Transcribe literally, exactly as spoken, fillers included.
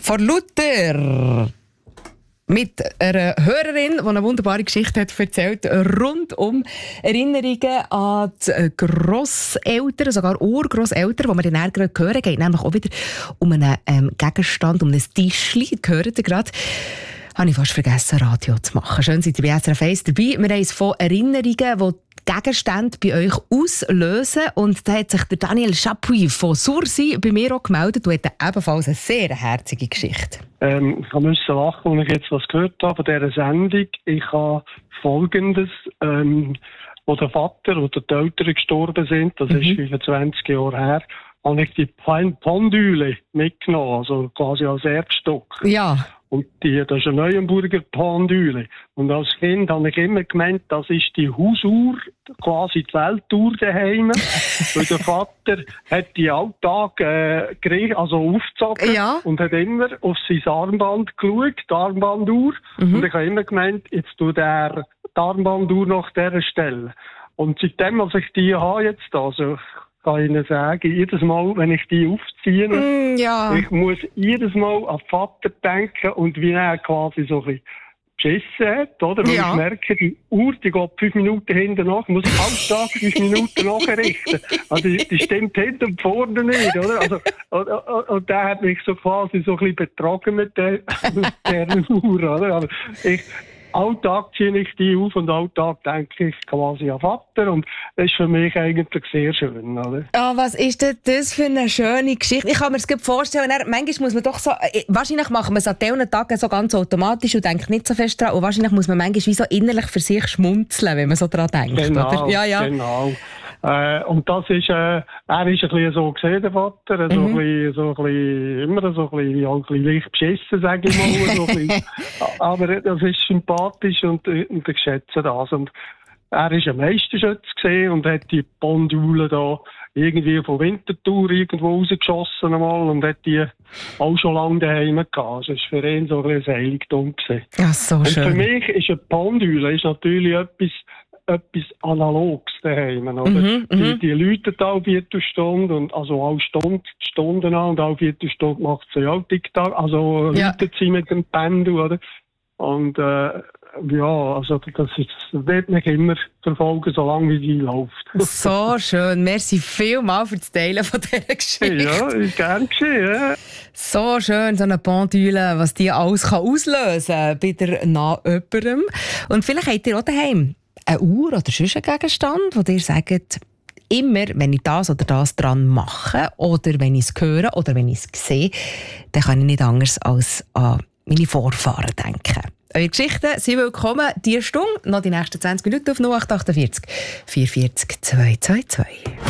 Von Luther. Mit einer Hörerin, die eine wunderbare Geschichte hat erzählt, rund um Erinnerungen an die Grosseltern, sogar Urgrosseltern, die wir dann gerade hören. Es geht nämlich auch wieder um einen ähm, Gegenstand, um ein Tischchen. Gehört ihr gerade? Habe ich fast vergessen, Radio zu machen. Schön, seid ihr bei S R F eins dabei. Wir haben es von Erinnerungen, die Gegenstände bei euch auslösen. Und da hat sich der Daniel Chapuis von Sursi bei mir auch gemeldet und hat ebenfalls eine sehr herzige Geschichte. Ähm, ich musste lachen, als ich jetzt was gehört habe von dieser Sendung. Ich habe Folgendes, ähm, wo der Vater oder die Eltern gestorben sind, das mhm. ist fünfundzwanzig Jahre her, habe ich die Pendüle mitgenommen, also quasi als Erbstock. Ja. Und die, das ist eine Neuenburger Pendüle. Und als Kind habe ich immer gemeint, das ist die Hausuhr, quasi die Weltuhr daheim. Weil der Vater hat die Alltag äh, also aufgezogen ja. und hat immer auf sein Armband geschaut, die Armbanduhr. Mhm. Und ich habe immer gemeint, jetzt tut er die Armbanduhr nach dieser Stelle. Und seitdem, als ich die habe jetzt, also kann ich Ihnen sagen, jedes Mal, wenn ich die aufziehe, mm, ja. ich muss jedes Mal an den Vater denken und wie er quasi so ein bisschen beschissen hat, oder? Weil ja. ich merke, die Uhr, die geht fünf Minuten hinten nach, muss ich alle Tag fünf Minuten nachrichten. Also, die, die stimmt hinten und vorne nicht, oder? Also, und, und, und der hat mich so quasi so ein bisschen betrogen mit der, mit der Uhr, oder? Also, ich, Alltag ziehe ich die auf und Alltag denke ich quasi an Vater und das ist für mich eigentlich sehr schön, oder? Oh, was ist denn das für eine schöne Geschichte? Ich kann mir das gut vorstellen, manchmal muss man doch so, wahrscheinlich machen wir es an diesen Tagen so ganz automatisch und denkt nicht so fest dran und wahrscheinlich muss man manchmal wie so innerlich für sich schmunzeln, wenn man so dran denkt, genau, oder? Ja, ja. Genau. Äh, und das ist, äh, er ist ein bisschen so gesehen, der Vater, so, mhm. ein bisschen, so ein bisschen, immer so ein bisschen, ja, ein bisschen leicht beschissen, sage ich mal. so ein bisschen. Aber das ist sympathisch und, und ich schätze das. Und er ist ein Meisterschütze gesehen und hat die Pendüle da irgendwie von Winterthur irgendwo rausgeschossen einmal und hat die auch schon lange daheim gehabt. Das war für ihn so ein bisschen ein Heiligtum gewesen. Ja, so und schön. Für mich ist eine Pendüle ist natürlich etwas, etwas Analoges daheim, oder? Mhm, die, die läuten alle Viertelstunde und, also alle Stunden, Stunden an und alle Viertelstunde macht sie auch TikTok, also ja. läutet sie mit dem Pendel, oder? Und, äh, ja, also, das, ist, das wird mich immer verfolgen, solange wie sie läuft. So schön. Merci vielmals für das Teilen von dieser Geschichte. Ja, ist gern geschehen, ja. So schön, so eine Pendüle, was die alles kann auslösen kann bei der nah jemandem. Und vielleicht habt ihr auch daheim eine Uhr oder sonst einen Gegenstand, wo ihr sagt, immer, wenn ich das oder das dran mache oder wenn ich es höre oder wenn ich es sehe, dann kann ich nicht anders als an meine Vorfahren denken. Eure Geschichten sind willkommen diese Stunde, noch die nächsten zwanzig Minuten auf null acht acht vier, vier vier zwei zwei zwei.